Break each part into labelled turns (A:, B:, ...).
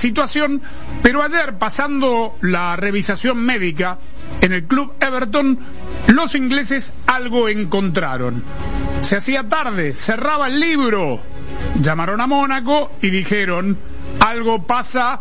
A: situación, pero ayer, pasando la revisación médica en el club Everton, los ingleses algo encontraron. Se hacía tarde, cerraba el libro, llamaron a Mónaco y dijeron: algo pasa,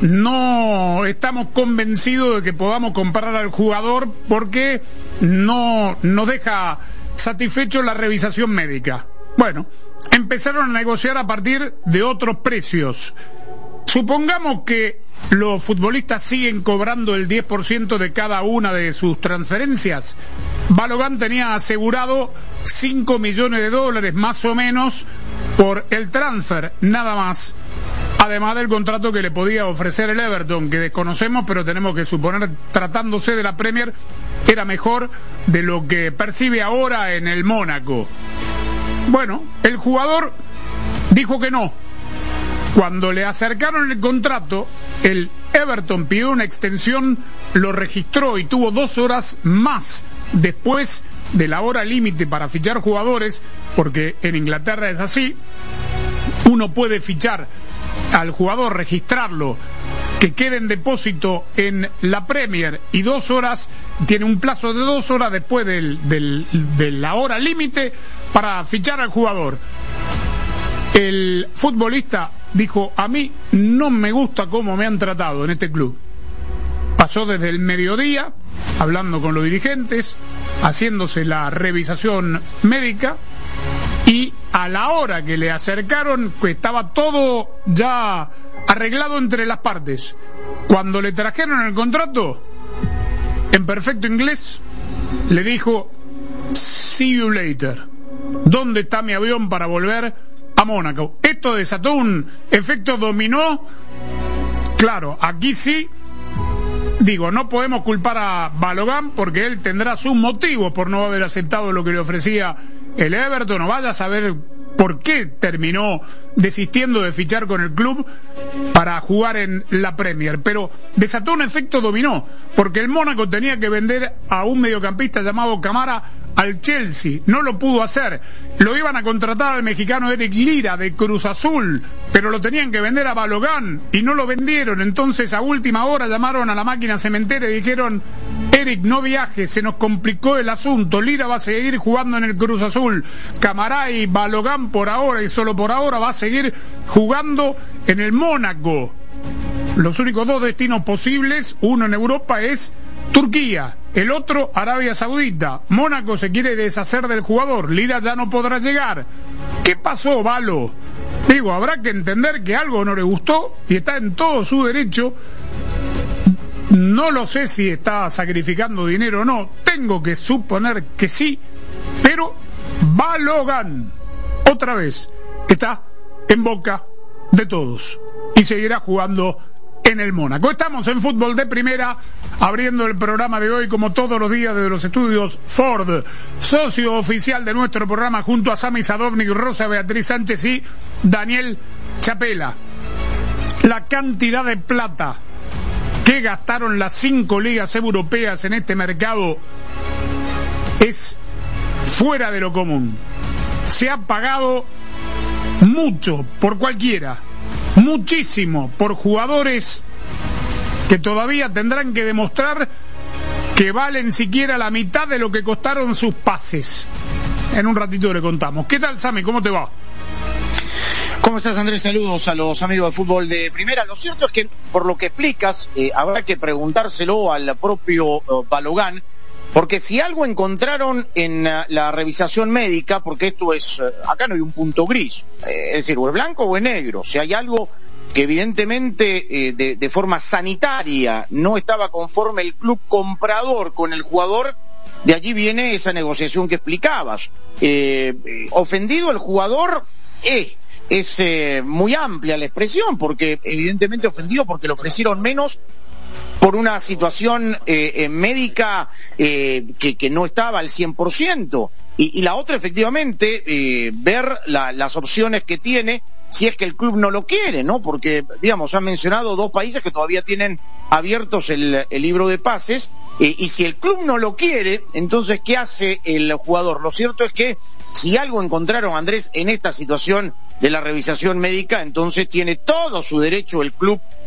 A: no estamos convencidos de que podamos comprar al jugador porque no nos deja satisfecho la revisación médica. Bueno, empezaron a negociar a partir de otros precios. Supongamos que los futbolistas siguen cobrando el 10% de cada una de sus transferencias. Balogun tenía asegurado $5 millones más o menos por el transfer, nada más. Además del contrato que le podía ofrecer el Everton, que desconocemos, pero tenemos que suponer, tratándose de la Premier, era mejor de lo que percibe ahora en el Mónaco. Bueno, el jugador dijo que no. Cuando le acercaron el contrato, el Everton pidió una extensión, lo registró y tuvo 2 horas más después de la hora límite para fichar jugadores, porque en Inglaterra es así. Uno puede fichar al jugador, registrarlo, que quede en depósito en la Premier, y 2 horas, tiene un plazo de 2 horas después de la hora límite para fichar al jugador. El futbolista dijo: a mí no me gusta cómo me han tratado en este club. Pasó desde el mediodía hablando con los dirigentes, haciéndose la revisación médica, y a la hora que le acercaron, pues estaba todo ya arreglado entre las partes. Cuando le trajeron el contrato, en perfecto inglés, le dijo: see you later. ¿Dónde está mi avión para volver a Mónaco? Esto desató un efecto dominó. Claro, aquí sí, digo, no podemos culpar a Balogun porque él tendrá sus motivos por no haber aceptado lo que le ofrecía el Everton, o vaya a saber por qué terminó desistiendo de fichar con el club para jugar en la Premier. Pero desató un efecto dominó, porque el Mónaco tenía que vender a un mediocampista llamado Camara al Chelsea, no lo pudo hacer. Lo iban a contratar al mexicano Eric Lira de Cruz Azul, pero lo tenían que vender a Balogun y no lo vendieron. Entonces a última hora llamaron a la máquina cementera y dijeron: Eric, no viajes, se nos complicó el asunto, Lira va a seguir jugando en el Cruz Azul, Camara y Balogun por ahora, y solo por ahora, va a seguir jugando en el Mónaco. Los únicos 2 destinos posibles, uno en Europa, es Turquía, el otro Arabia Saudita. Mónaco se quiere deshacer del jugador, Lira ya no podrá llegar. ¿Qué pasó, Balo? Digo, habrá que entender que algo no le gustó y está en todo su derecho. No lo sé si está sacrificando dinero o no, tengo que suponer que sí, pero Balogun, otra vez, está en boca de todos y seguirá jugando en el Mónaco. Estamos en Fútbol de Primera, abriendo el programa de hoy como todos los días desde los estudios Ford, socio oficial de nuestro programa, junto a Sami Sadovnik, Rosa Beatriz Sánchez y Daniel Chapela. La cantidad de plata que gastaron las 5 ligas europeas en este mercado es fuera de lo común. Se ha pagado mucho por cualquiera, muchísimo por jugadores que todavía tendrán que demostrar que valen siquiera la mitad de lo que costaron sus pases. En un ratito le contamos. ¿Qué tal, Sami? ¿Cómo te va?
B: ¿Cómo estás, Andrés? Saludos a los amigos de Fútbol de Primera. Lo cierto es que, por lo que explicas, habrá que preguntárselo al propio Balogun, porque si algo encontraron en la revisación médica, porque esto es, acá no hay un punto gris, es decir, o es blanco o es negro. Si hay algo que evidentemente de forma sanitaria no estaba conforme el club comprador con el jugador, de allí viene esa negociación que explicabas. Ofendido el jugador, es muy amplia la expresión, porque evidentemente ofendido porque le ofrecieron menos por una situación médica que no estaba al 100%, y la otra, efectivamente, ver las opciones que tiene si es que el club no lo quiere, ¿no? Porque, digamos, han mencionado 2 países que todavía tienen abiertos el libro de pases, y si el club no lo quiere, entonces, ¿qué hace el jugador? Lo cierto es que si algo encontraron, Andrés, en esta situación de la revisación médica, entonces tiene todo su derecho el club